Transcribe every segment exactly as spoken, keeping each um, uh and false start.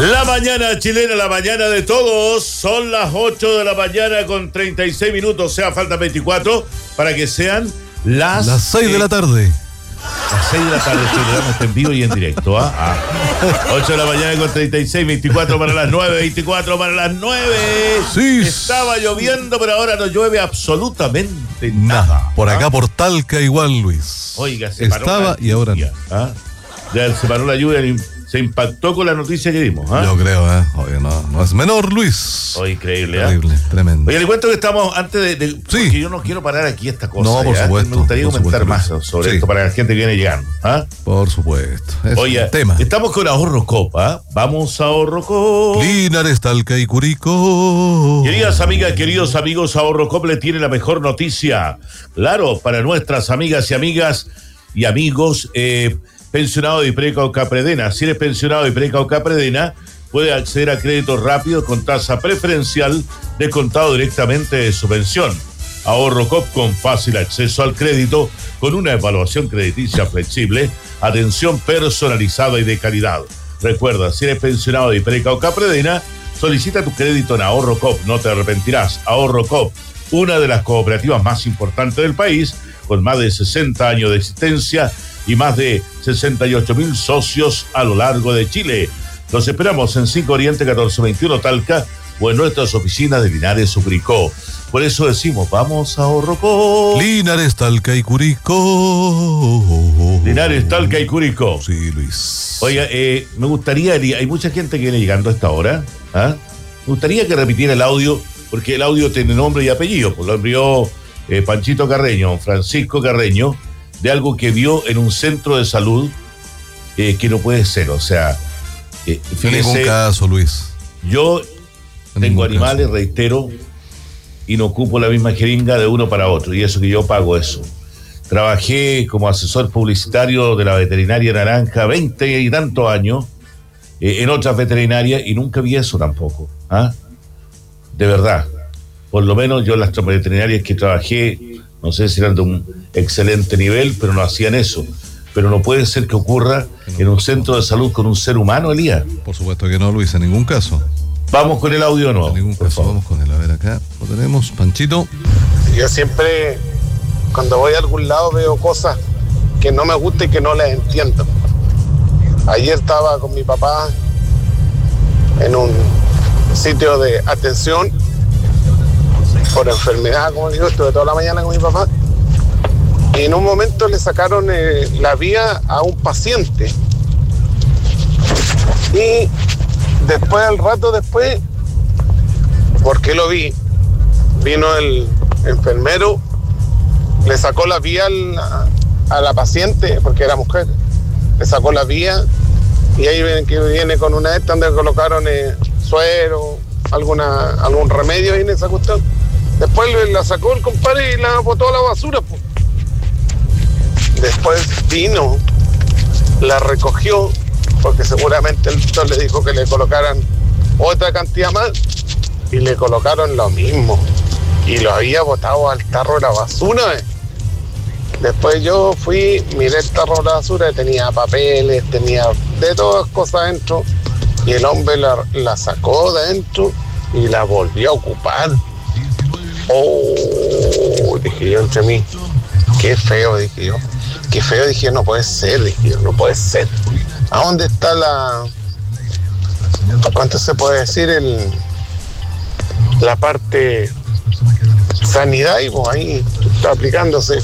La mañana chilena, la mañana de todos, son las ocho de la mañana con treinta y seis minutos, o sea, faltan veinticuatro para que sean las... Las seis eh, de la tarde. Las seis de la tarde, este programa está en vivo y en directo, ¿ah? ¿ah? ocho de la mañana con treinta y seis, veinticuatro para las nueve, veinticuatro para las nueve. Sí. Estaba lloviendo, pero ahora no llueve absolutamente nada. nada. Por acá, ¿ah? por Talca, igual, Luis. Oiga, se paró Estaba y ahora no. ¿ah? Ya se paró la lluvia y se impactó con la noticia que dimos, ¿ah? Yo creo, ¿eh? Oye, no, no es menor, Luis. Oh, increíble, ¿eh? Terrible, tremendo. Oye, le cuento que estamos antes de... de sí. Porque yo no quiero parar aquí esta cosa. No, por ¿ya? supuesto. Me gustaría comentar supuesto, más Luis. sobre sí. esto para que la gente que viene llegando, ¿ah? Por supuesto. Es Oye, un tema. Estamos con Ahorro Cop, ¿ah? Vamos a Ahorro Cop. Linares, Talca y Curicó. Queridas amigas, queridos amigos, Ahorro Cop le tiene la mejor noticia. Claro, para nuestras amigas y amigas y amigos... Eh, pensionado de Preca o Capredena. Si eres pensionado de Preca o Capredena, puede acceder a créditos rápidos con tasa preferencial descontado directamente de su pensión. Ahorro Cop con fácil acceso al crédito, con una evaluación crediticia flexible, atención personalizada y de calidad. Recuerda, si eres pensionado de Preca o Capredena, solicita tu crédito en Ahorro Cop, no te arrepentirás. Ahorro Cop, una de las cooperativas más importantes del país, con más de sesenta años de existencia y más de sesenta y ocho mil socios a lo largo de Chile. Los esperamos en cinco Oriente catorce veintiuno Talca o en nuestras oficinas de Linares o Curicó. Por eso decimos, vamos a Ahorro Cop. Linares, Talca y Curicó. Linares, Talca y Curicó. Sí, Luis. Oiga, eh, me gustaría, hay mucha gente que viene llegando a esta hora, ¿ah? Me gustaría que repitiera el audio, porque el audio tiene nombre y apellido, pues lo envió eh, Panchito Carreño, Francisco Carreño, de algo que vio en un centro de salud eh, que no puede ser, o sea... Eh, fíjese, en ningún caso, Luis. Yo en tengo animales, caso. reitero, y no ocupo la misma jeringa de uno para otro, y eso que yo pago eso. Trabajé como asesor publicitario de la veterinaria Naranja veinte y tantos años, eh, en otras veterinarias, y nunca vi eso tampoco, ¿ah? De verdad. Por lo menos yo en las veterinarias que trabajé, no sé si eran de un excelente nivel, pero no hacían eso. Pero no puede ser que ocurra en un centro de salud con un ser humano, Elías. Por supuesto que no, Luis, en ningún caso. Vamos con el audio, ¿no? En ningún caso, vamos con él. A ver, acá lo tenemos, Panchito. Yo siempre, cuando voy a algún lado, veo cosas que no me gustan y que no las entiendo. Ayer estaba con mi papá en un sitio de atención por enfermedad, como digo, estuve toda la mañana con mi papá y en un momento le sacaron eh, la vía a un paciente y después, al rato después, porque lo vi, vino el enfermero, le sacó la vía al, a, a la paciente, porque era mujer, le sacó la vía y ahí viene, que viene con una esta donde colocaron eh, suero, alguna, algún remedio ahí en esa cuestión. Después la sacó el compadre y la botó a la basura, pues. Después vino, la recogió, porque seguramente el doctor le dijo que le colocaran otra cantidad más, y le colocaron lo mismo. Y lo había botado al tarro de la basura. ¿eh? Después yo fui, miré el tarro de la basura, tenía papeles, tenía de todas cosas dentro, y el hombre la, la sacó de dentro y la volvió a ocupar. Oh, dije yo entre mí, qué feo, dije yo, qué feo, dije yo, no puede ser, dije yo, no puede ser. ¿A dónde está la, cuánto se puede decir, el, la parte sanidad? Y pues ahí está aplicándose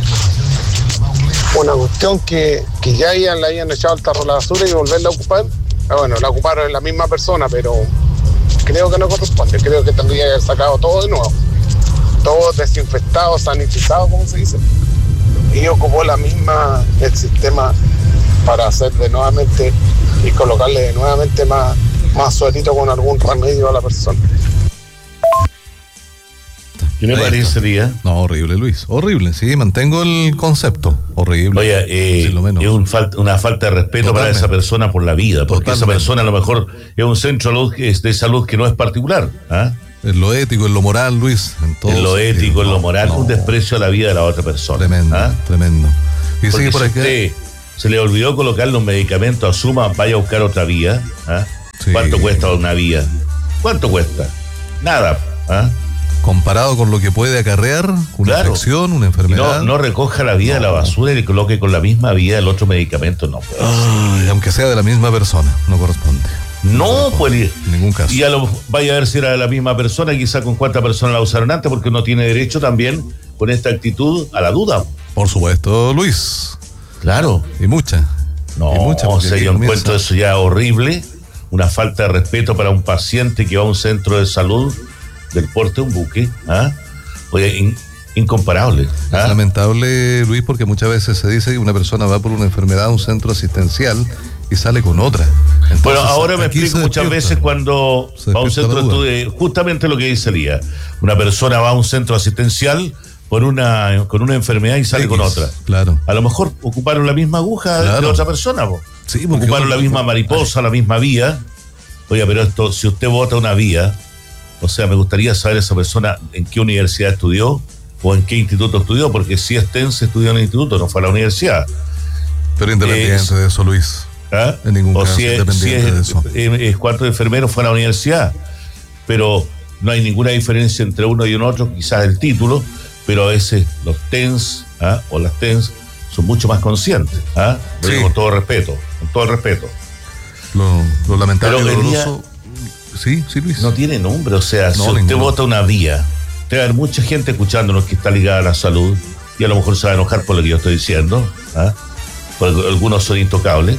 una cuestión que, que ya hayan, la hayan echado al tarro de la basura y volverla a ocupar. Ah, bueno, la ocuparon en la misma persona, pero creo que no corresponde, creo que tendría que haber sacado todo de nuevo. Todo desinfectado, sanitizado, como se dice. Y ocupó la misma, el sistema para hacer de nuevamente y colocarle de nuevamente más, más suerito con algún remedio a la persona. ¿Qué le parecería? No, horrible, Luis. Horrible, sí, mantengo el concepto. Horrible. Oye, eh, es un fal- una falta de respeto Totalmente. Para esa persona por la vida, porque Totalmente. Esa persona a lo mejor es un centro de salud que no es particular, ¿ah? En lo ético, en lo moral, Luis. En, todo en lo sentido. ético, en lo moral, no, un desprecio a la vida de la otra persona. Tremendo, ¿ah? tremendo. Y porque por si acá... usted se le olvidó colocar los medicamentos, asuma, vaya a buscar otra vía, ¿ah? Sí. ¿Cuánto cuesta una vía? ¿Cuánto cuesta? Nada. ¿Ah? Comparado con lo que puede acarrear una Claro. infección, una enfermedad. No, no recoja la vía de la basura y le coloque con la misma vía el otro medicamento, no puede. Ay, aunque sea de la misma persona, no corresponde. No, pues. En ningún caso. Y a lo, vaya a ver si era de la misma persona, quizá con cuántas personas la usaron antes, porque uno tiene derecho también con esta actitud a la duda. Por supuesto, Luis. Claro. Y mucha. No, y mucha, o porque sea, aquí yo comienza- encuentro eso ya horrible, una falta de respeto para un paciente que va a un centro de salud del porte de un buque. ¿Ah? Oye, in, incomparable. ¿Ah? Es lamentable, Luis, porque muchas veces se dice que una persona va por una enfermedad a un centro asistencial y sale con otra. Entonces, Bueno, ahora me aquí explico se muchas despierta. veces cuando Se va a un despierta centro la de duda. estudio, justamente lo que dice Lía, una persona va a un centro asistencial por una, con una enfermedad y sale X, con otra. Claro. A lo mejor ocuparon la misma aguja de Claro. otra persona, po. Sí, porque Ocuparon uno- la misma mariposa, la misma vía. Oiga, pero esto, si usted vota una vía, o sea, me gustaría saber esa persona en qué universidad estudió o en qué instituto estudió, porque si es TENS estudió en el instituto, no fue a la universidad. Pero independiente Es- de eso, Luis. ¿Ah? En ningún o caso, si es, si independiente es, de eso. es- es cuántos enfermeros fue a la universidad, pero no hay ninguna diferencia entre uno y un otro, quizás el título, pero a veces los TENS, ¿ah? o las TENS son mucho más conscientes, ¿ah? Lo digo Sí. con todo respeto, con todo el respeto. Lo, lo lamentable y Pero el día- doloroso. Sí, sí, Luis. No tiene nombre, o sea, No, si usted ninguno. vota una vía, te va a haber mucha gente escuchándonos que está ligada a la salud y a lo mejor se va a enojar por lo que yo estoy diciendo, ¿ah? Porque algunos son intocables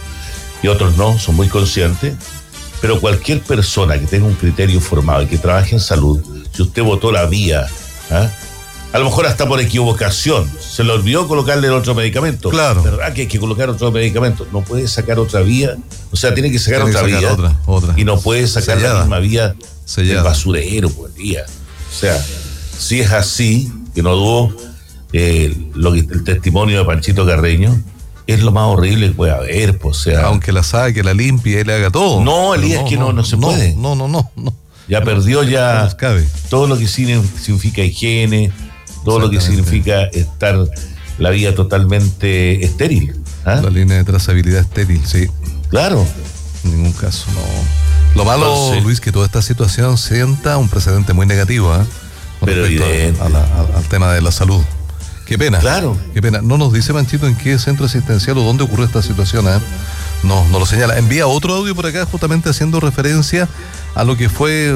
y otros no, son muy conscientes, pero cualquier persona que tenga un criterio formado y que trabaje en salud, si usted votó la vía, ¿ah? A lo mejor hasta por equivocación, se le olvidó colocarle el otro medicamento. Claro. ¿Verdad que hay que colocar otro medicamento? No puede sacar otra vía, o sea, tiene que sacar Tiene que otra sacar vía. otra, otra. Y no puede sacar Sellada. la misma vía Sellada. del basurero por día. O sea, si es así, que no dudo, eh, lo que, el testimonio de Panchito Carreño es lo más horrible que puede haber, pues, o sea, Aunque la saque, la limpie y le haga todo. No, Pero Elías, que no- no se puede. No, no, no, no. ya perdió No ya nos cabe. todo lo que signi- significa higiene, todo lo que Exactamente. significa estar la vida totalmente estéril. ¿Ah? La línea de trazabilidad estéril, sí. Claro. En ningún caso, no. Lo malo, Entonces- Luis, que toda esta situación sienta un precedente muy negativo, ¿eh? Con Pero respecto a- evidente. a la- a- al tema de la salud. Qué pena. Claro. Qué pena. No nos dice Manchito en qué centro asistencial o dónde ocurrió esta situación, ¿eh? No, no lo señala. Envía otro audio por acá justamente haciendo referencia a lo que fue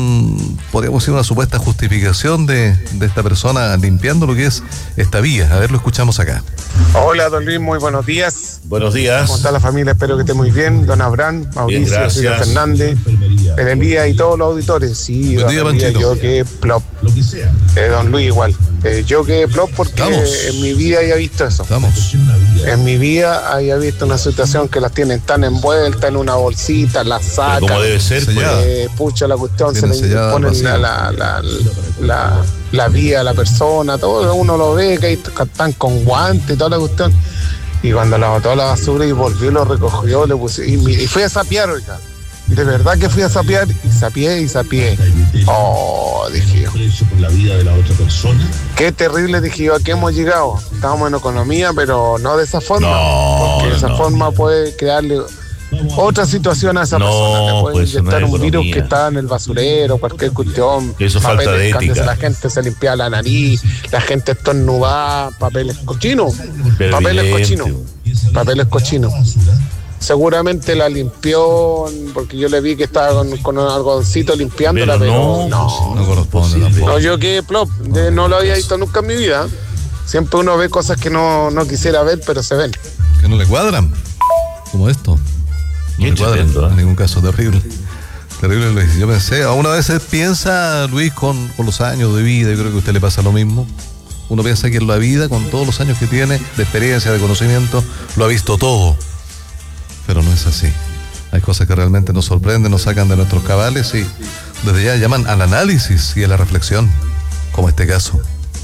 un, podríamos decir, una supuesta justificación de, de esta persona limpiando lo que es esta vía. A ver, lo escuchamos acá. Hola, don Luis, muy buenos días. Buenos días. ¿Cómo está la familia? Espero que esté muy bien. Don Abraham, Mauricio, gracias. Silvia Fernández, el Elías y todos los auditores. Sí, Buen don día, Elías, Panchito. yo que plop. Lo que sea. Eh, don Luis igual. Eh, yo que plop porque Vamos. en mi vida haya visto eso. Estamos. En mi vida haya visto una situación que las tienen tan envueltas en una bolsita, las Pero sacan. como debe ser, pues, Sellada. Eh, pucha la cuestión, se Viene le sellada al ponen vacío. la, la, la, la, la vía a la persona, todo uno lo ve que ahí están con guantes y toda la cuestión. Y cuando la botó a la basura y volvió, lo recogió, le puse, y, mi- y fui a sapear, oiga. De verdad que fui a sapear y sapié y sapié. Oh, dije yo. por la vida de la otra persona. Qué terrible, dije yo, ¿a qué hemos llegado? Estamos en economía, pero no de esa forma. No, porque de esa no. forma puede crearle otra situación a esa No, persona. Le puede pues, no inyectar es un virus economía. que está en el basurero, cualquier cuestión. Eso es falta de cuando ética. La gente se limpia la nariz, la gente estornudaba, papeles cochinos. Pero Papeles evidente. cochinos. Papeles cochinos. Seguramente la limpió, porque yo le vi que estaba con, con un algodoncito limpiándola, Pero pero, no, no. No corresponde Imposible. tampoco. No, yo que plop, de- no lo había visto nunca en mi vida. Siempre uno ve cosas que no, no quisiera ver, pero se ven. Que no le cuadran. Como esto. No Qué le cuadran. tremendo, ¿eh? En ningún caso, terrible. Terrible, Luis. Yo pensé, a una vez piensa, Luis, con, con los años de vida, yo creo que a usted le pasa lo mismo. Uno piensa que en la vida, con todos los años que tiene, de experiencia, de conocimiento, lo ha visto todo. Pero no es así. Hay cosas que realmente nos sorprenden, nos sacan de nuestros cabales y desde ya llaman al análisis y a la reflexión, como este caso.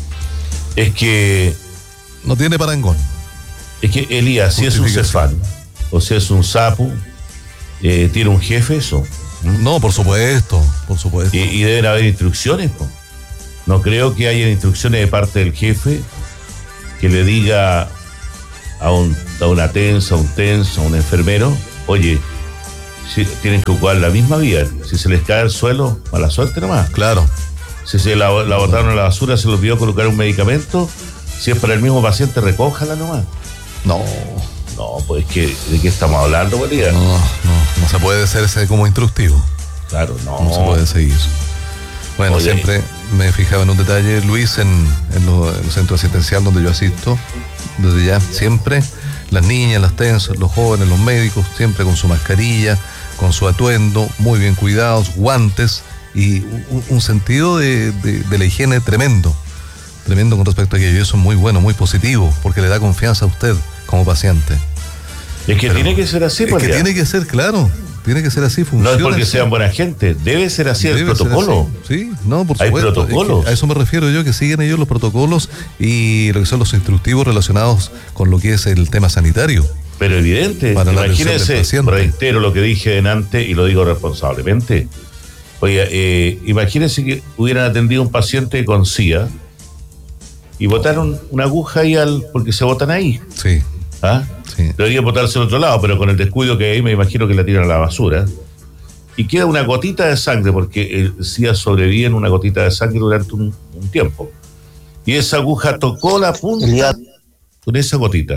Es que, No tiene parangón. es que Elías, si es un Justificación. cefán, o si es un sapo, eh, tiene un jefe eso. No, por supuesto, por supuesto. Y, y deben haber instrucciones, po. No creo que haya instrucciones de parte del jefe que le diga a, un, a una tensa, a un tenso, a un enfermero, oye, si tienen que ocupar la misma vía. Si se les cae al suelo, mala suerte nomás. Claro. Si se la, la botaron a la basura, se les olvidó colocar un medicamento, si es para el mismo paciente, recójala nomás. No. No, pues que, ¿de qué estamos hablando, Bolívar? No, no, no se puede ser ese como instructivo. Claro, no. No se puede seguir. Bueno, Oye. siempre me fijaba en un detalle, Luis, en, en, lo, en el centro asistencial donde yo asisto, desde ya, siempre, las niñas, las tensas, los jóvenes, los médicos, siempre con su mascarilla, con su atuendo, muy bien cuidados, guantes y un, un sentido de, de, de la higiene tremendo, tremendo con respecto a aquello. Y eso es muy bueno, muy positivo, porque le da confianza a usted como paciente. Es que Pero tiene que ser así, Es que ya. tiene que ser, claro. Tiene que ser así, funciona. No es porque así. sean buena gente, debe ser así debe el protocolo. Así. Sí, no, por Hay supuesto. protocolos. Es que a eso me refiero yo, que siguen ellos los protocolos y lo que son los instructivos relacionados con lo que es el tema sanitario. Pero evidente, para imagínense, reitero lo que dije antes y lo digo responsablemente. Oye, eh, imagínense que hubieran atendido a un paciente con SIDA y botaron una aguja ahí al, porque se botan ahí. Sí. ¿Ah? Sí. Debería botarse al otro lado, pero con el descuido que hay, me imagino que la tiran a la basura. Y queda una gotita de sangre, porque el SIDA sobrevive en una gotita de sangre durante un, un tiempo. Y esa aguja tocó la punta con esa gotita.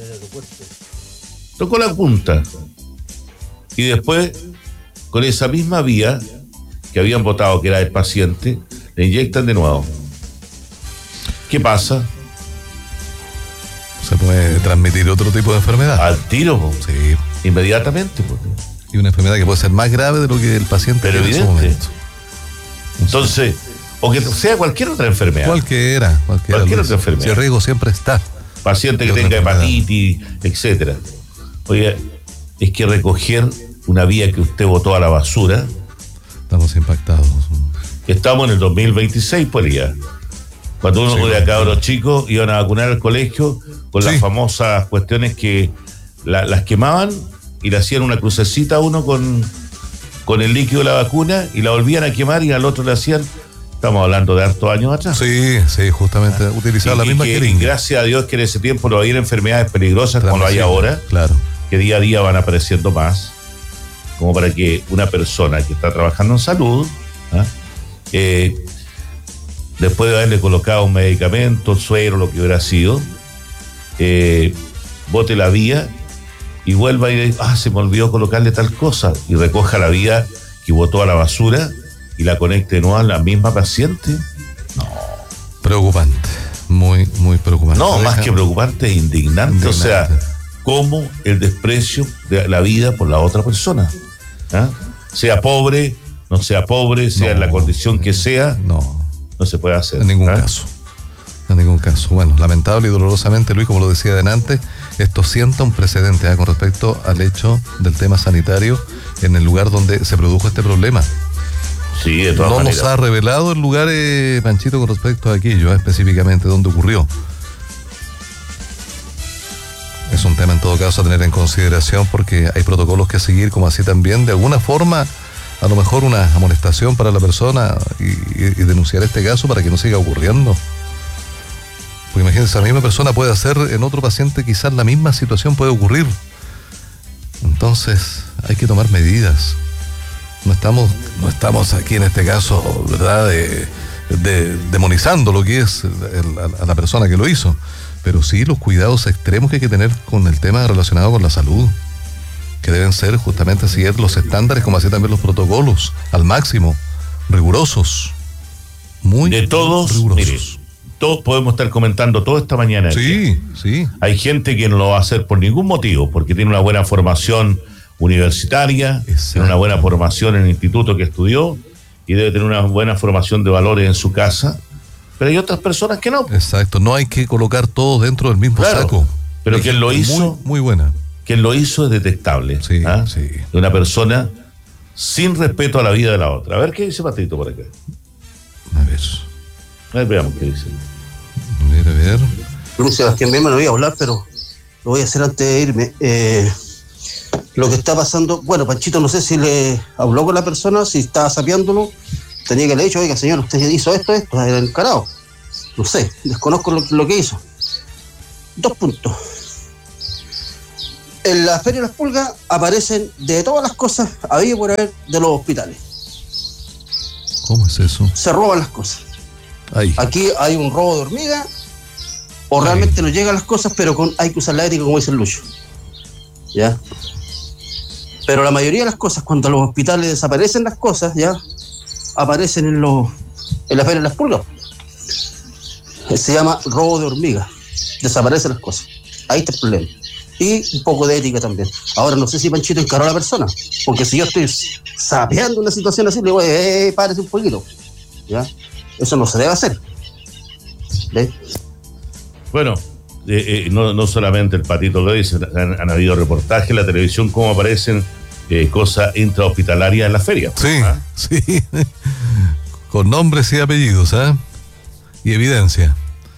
Tocó la punta. Y después, con esa misma vía que habían botado, que era el paciente, le inyectan de nuevo. ¿Qué pasa? Se puede transmitir otro tipo de enfermedad. Al tiro, po. Sí. Inmediatamente. Po. Y una enfermedad que puede ser más grave de lo que el paciente Pero tiene en ese momento. Entonces, o que sea cualquier otra enfermedad. Cualquiera, cualquiera. Cualquier otra enfermedad. Si el riesgo siempre está. Paciente que tenga hepatitis, etcétera. Oye, es que recoger una vía que usted botó a la basura. Estamos impactados. Estamos en el dos mil veintiséis, pues ya. Cuando uno sí, de acá, los chicos iban a vacunar al colegio con sí. las famosas cuestiones que la, las quemaban y le hacían una crucecita a uno con, con el líquido de la vacuna y la volvían a quemar y al otro le hacían, estamos hablando de hartos años atrás. Sí, sí, justamente ah. utilizaba la misma que, y gracias a Dios que en ese tiempo no había enfermedades peligrosas como lo hay ahora, claro. que día a día van apareciendo más, como para que una persona que está trabajando en salud, ¿ah? eh, después de haberle colocado un medicamento, suero, lo que hubiera sido, eh, bote la vía y vuelva y dice, ah, se me olvidó colocarle tal cosa, y recoja la vía que botó a la basura y la conecte de nuevo a la misma paciente. No. Preocupante, muy, muy preocupante. No, más que preocupante, es indignante. indignante. O sea, cómo el desprecio de la vida por la otra persona. ¿Ah? Sea pobre, no sea pobre, sea no, en la condición que sea. No. No se puede hacer. En ningún ¿eh? caso. En ningún caso. Bueno, lamentable y dolorosamente, Luis, como lo decía adelante, esto sienta un precedente ¿eh? con respecto al hecho del tema sanitario en el lugar donde se produjo este problema. Sí, de todas No maneras. nos ha revelado el lugar, eh, Panchito, con respecto a aquello, ¿eh? específicamente dónde ocurrió. Es un tema en todo caso a tener en consideración porque hay protocolos que seguir, como así también, de alguna forma, a lo mejor una amonestación para la persona y, y, y denunciar este caso para que no siga ocurriendo. Porque imagínense, la misma persona puede hacer en otro paciente, quizás la misma situación puede ocurrir. Entonces, hay que tomar medidas. No estamos, no estamos aquí en este caso, ¿verdad?, de, de, demonizando lo que es el, a, a la persona que lo hizo, pero sí los cuidados extremos que hay que tener con el tema relacionado con la salud, que deben ser justamente seguir los estándares, como así también los protocolos, al máximo, rigurosos, muy de todos, rigurosos. Mire, todos podemos estar comentando todo esta mañana. Sí, sí. Hay gente que no lo va a hacer por ningún motivo, porque tiene una buena formación universitaria, Exacto. tiene una buena formación en el instituto que estudió y debe tener una buena formación de valores en su casa, pero hay otras personas que no. Exacto, no hay que colocar todo dentro del mismo claro, saco. Pero quien lo hizo, muy, muy buena. Quien lo hizo es detectable. Sí, ¿ah? sí. De una persona sin respeto a la vida de la otra. A ver qué dice Patito por acá. A ver. A ver, veamos qué dice. A ver, a ver. Luis Sebastián, bien, me lo voy a hablar, pero lo voy a hacer antes de irme. Eh, lo que está pasando, bueno, Panchito, no sé si le habló con la persona, si estaba sapeándolo, tenía que haberle dicho, oiga, señor, usted hizo esto, esto, era encarado. No sé, desconozco lo, lo que hizo. Dos puntos. En la Feria de las Pulgas aparecen de todas las cosas había por haber de los hospitales. ¿Cómo es eso? Se roban las cosas. Ahí. Aquí hay un robo de hormiga, o realmente no llegan las cosas, pero con, hay que usar la ética, como dice el Lucho. ¿Ya? Pero la mayoría de las cosas, cuando los hospitales desaparecen las cosas, ya aparecen en los en la Feria de las Pulgas. Se llama robo de hormiga. Desaparecen las cosas. Ahí está el problema. Y un poco de ética también. Ahora no sé si Panchito encaró a la persona, porque si yo estoy sapeando una situación así, le digo, eh, párese un poquito. ¿Ya? Eso no se debe hacer. ¿Ves? Bueno, eh, eh, no, no solamente el Patito lo dice, han, han habido reportajes en la televisión cómo aparecen eh, cosas intrahospitalarias en la feria. Sí, ¿Ah? sí. Con nombres y apellidos, ¿ah? ¿eh? Y evidencia.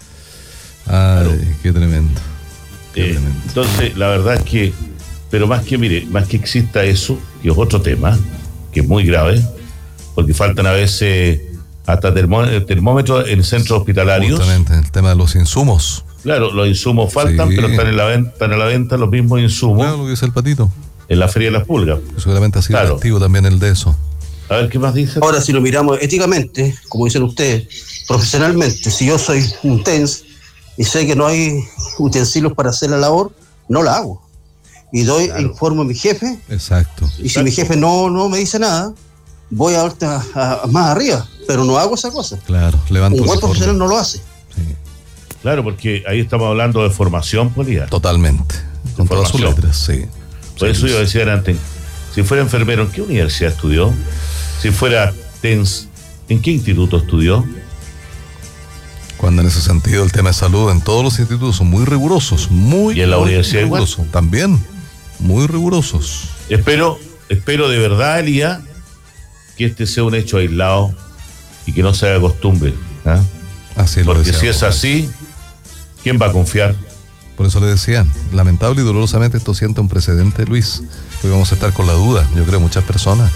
Ay, claro. Qué tremendo. Qué Eh, tremendo. entonces, la verdad es que, pero más que, mire, más que exista eso, que es otro tema, que es muy grave, porque faltan a veces hasta termó, termómetros en centros hospitalarios. Justamente, el tema de los insumos. Claro, los insumos faltan, Sí. pero están en la venta, están a la venta los mismos insumos Claro, lo que dice el Patito. en la Feria de las Pulgas. Seguramente ha sido Claro. activo también el de eso. A ver, ¿qué más dice? Ahora, si lo miramos éticamente, como dicen ustedes, profesionalmente, si yo soy un T E N S y sé que no hay utensilios para hacer la labor, no la hago. Y doy, Claro. informo a mi jefe, Exacto. y si mi jefe no, no me dice nada, voy a, a, a más arriba, pero no hago esa cosa. Claro, levanto Un el buen informe. profesional no lo hace. Sí, Claro, porque ahí estamos hablando de formación política. totalmente. Con todas sus Formación. letras, sí. Por Sí, eso sí. yo decía antes, si fuera enfermero, ¿en qué universidad estudió? Si fuera T E N S, ¿en qué instituto estudió? Cuando en ese sentido el tema de salud en todos los institutos son muy rigurosos, muy, ¿Y en la muy universidad igual? rigurosos. También, muy rigurosos. Espero, espero de verdad, Elías, que este sea un hecho aislado y que no se haga costumbre. ¿Ah? Así lo Porque decía. si es así, ¿quién va a confiar? Por eso le decía, lamentable y dolorosamente esto sienta un precedente, Luis. Hoy vamos a estar con la duda, yo creo, muchas personas.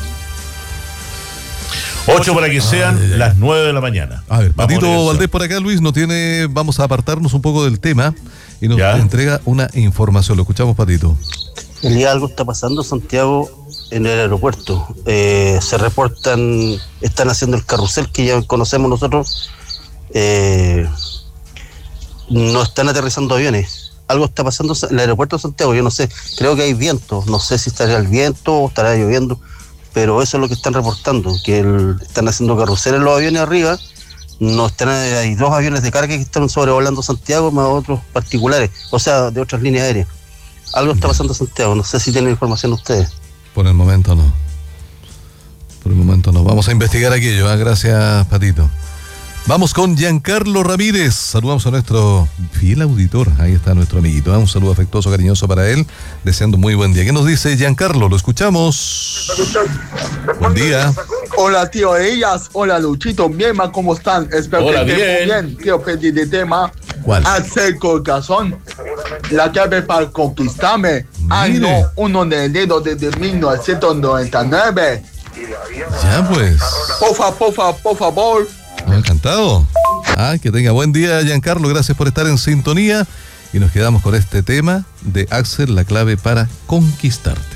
Ocho para que sean Ay, ay, ay. las nueve de la mañana. A ver, Vamos Patito a ver Valdés eso. por acá, Luis, no tiene, vamos a apartarnos un poco del tema y nos Ya. entrega una información. Lo escuchamos, Patito. El día algo está pasando en Santiago en el aeropuerto. Eh, se reportan, están haciendo el carrusel que ya conocemos nosotros. Eh, no están aterrizando aviones. Algo está pasando en el aeropuerto de Santiago, yo no sé. Creo que hay viento. No sé si estará el viento o estará lloviendo. Pero eso es lo que están reportando, que el, están haciendo carrusel en los aviones arriba. No están, hay dos aviones de carga que están sobrevolando Santiago, más otros particulares, o sea, de otras líneas aéreas. Algo está pasando en Santiago, no sé si tienen información ustedes. Por el momento no. Por el momento no. Vamos a investigar aquello. ¿eh? Gracias, Patito. Vamos con Giancarlo Ramírez. Saludamos a nuestro fiel auditor. Ahí está nuestro amiguito. ¿eh? Un saludo afectuoso, cariñoso para él. Deseando muy buen día. ¿Qué nos dice Giancarlo? Lo escuchamos. Buen día. Hola, tío Ellas. Hola, Luchito. Bien, ma, ¿cómo están? Espero Hola, que estén bien. muy bien. Quiero pedir de tema. ¿Cuál? Axel Colgazón. La llave para conquistarme. Año Mire. uno de enero desde mil novecientos noventa y nueve. Ya pues. Pofa, pofa, por favor. Ah, encantado. Ah, que tenga buen día, Giancarlo. Gracias por estar en sintonía. Y nos quedamos con este tema de Axel, la clave para conquistarte.